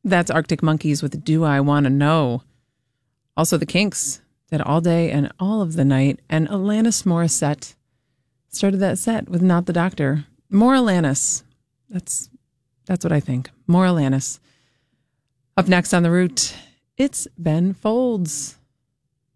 That's Arctic Monkeys with Do I Want to Know. Also, the Kinks did All Day and All of the Night. And Alanis Morissette started that set with Not the Doctor. More Alanis. That's what I think. More Alanis. Up next on the route, it's Ben Folds.